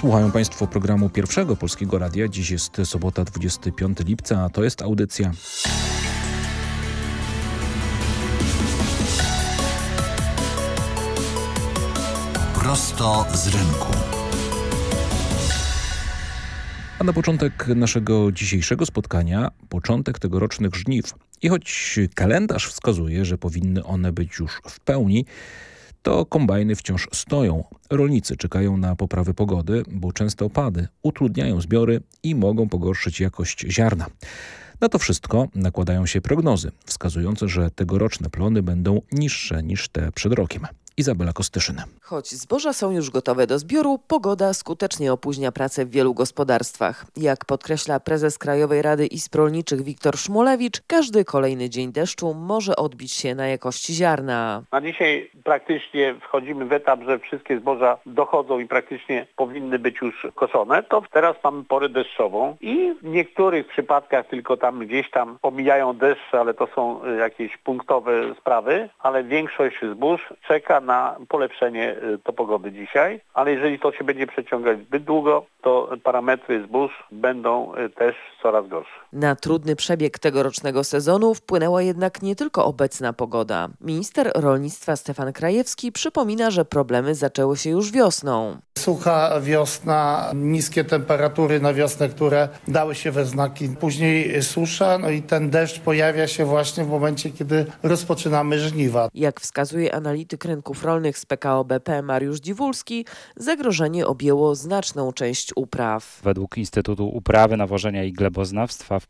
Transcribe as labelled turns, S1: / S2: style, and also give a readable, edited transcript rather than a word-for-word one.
S1: Słuchają Państwo programu Pierwszego Polskiego Radia. Dziś jest sobota, 25 lipca, a to jest audycja
S2: Prosto z rynku.
S1: A na początek naszego dzisiejszego spotkania początek tegorocznych żniw. I choć kalendarz wskazuje, że powinny one być już w pełni, to kombajny wciąż stoją. Rolnicy czekają na poprawę pogody, bo częste opady utrudniają zbiory i mogą pogorszyć jakość ziarna. Na to wszystko nakładają się prognozy, wskazujące, że tegoroczne plony będą niższe niż te przed rokiem. Izabela Kostyszyn.
S3: Choć zboża są już gotowe do zbioru, pogoda skutecznie opóźnia pracę w wielu gospodarstwach. Jak podkreśla prezes Krajowej Rady Izb Rolniczych Wiktor Szmulewicz, każdy kolejny dzień deszczu może odbić się na jakości ziarna.
S4: Na dzisiaj praktycznie wchodzimy w etap, że wszystkie zboża dochodzą i praktycznie powinny być już koszone. To teraz mamy porę deszczową i w niektórych przypadkach tylko tam gdzieś tam omijają deszcze, ale to są jakieś punktowe sprawy, ale większość zbóż czeka na polepszenie to pogody dzisiaj, ale jeżeli to się będzie przeciągać zbyt długo, to parametry zbóż będą też coraz gorsze.
S3: Na trudny przebieg tegorocznego sezonu wpłynęła jednak nie tylko obecna pogoda. Minister rolnictwa Stefan Krajewski przypomina, że problemy zaczęły się już wiosną.
S5: Sucha wiosna, niskie temperatury na wiosnę, które dały się we znaki. Później susza, no i ten deszcz pojawia się właśnie w momencie, kiedy rozpoczynamy żniwa.
S3: Jak wskazuje analityk rynków rolnych z PKO BP Mariusz Dziwulski, zagrożenie objęło znaczną część upraw.
S6: Według Instytutu Uprawy, Nawożenia i Gleboznawstwa w